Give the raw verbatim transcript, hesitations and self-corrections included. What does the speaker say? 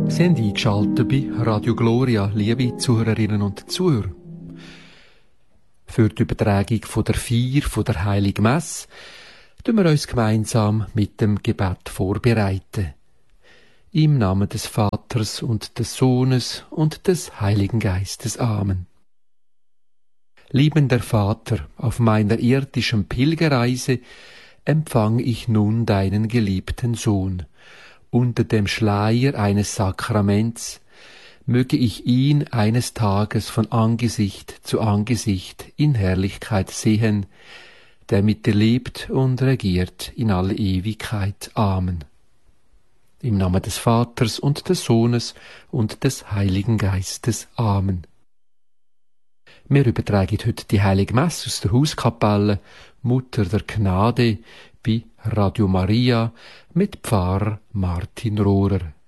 Sie haben eingeschaltet bei Radio Gloria, liebe Zuhörerinnen und Zuhörer. Für die Übertragung von der Feier von der Heiligen Messe tun wir uns gemeinsam mit dem Gebet vorbereiten. Im Namen des Vaters und des Sohnes und des Heiligen Geistes. Amen. Liebender Vater, auf meiner irdischen Pilgerreise empfang ich nun deinen geliebten Sohn. Unter dem Schleier eines Sakraments möge ich ihn eines Tages von Angesicht zu Angesicht in Herrlichkeit sehen, der mit dir lebt und regiert in alle Ewigkeit. Amen. Im Namen des Vaters und des Sohnes und des Heiligen Geistes. Amen. Wir übertragen heute die Heilige Messe aus der Hauskapelle Mutter der Gnade bei Radio Maria mit Pfarrer Martin Rohrer.